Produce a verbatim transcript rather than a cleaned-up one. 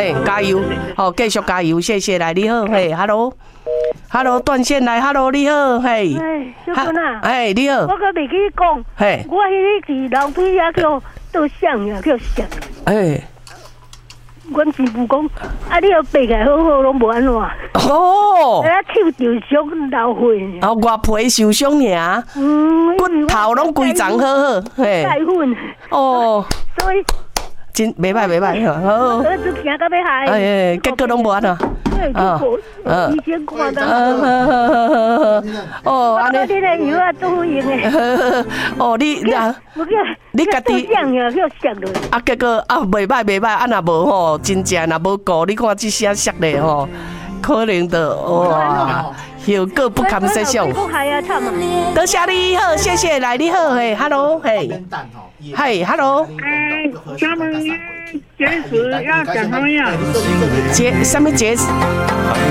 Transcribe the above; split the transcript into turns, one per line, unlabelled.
嘿，加油，好，继续加油，谢谢，来，你好，嘿 ，hello，hello， 断线来 ，hello， 你好，嘿，
哎，小君啊，
哎，你好，
我个未去讲，
嘿，
我迄个是楼梯啊，叫倒响呀，叫响，
哎，
阮师傅讲，啊，你要爬起来好好，拢无安怎，
哦，
啊，手就伤流血，
啊，外皮受伤尔，
嗯，
骨头拢规长好好，嘿，
带粉，
哦，
所以。
真袂歹袂歹，好。
儿子惊到要害。
哎，结果拢无安怎。
啊，以前看到。
哦，安尼。
你个药啊，都好用的。
哦，你啊，你家己。啊，结果啊，袂歹袂歹，啊若无吼，真正若无顾，你看这声摔咧吼，可能的哇，后果不堪设想。多谢你好，谢谢来你好，嘿 ，hello， 嘿。嗨 ，hello。
哎，咱们节食要讲什么呀？
节什么节？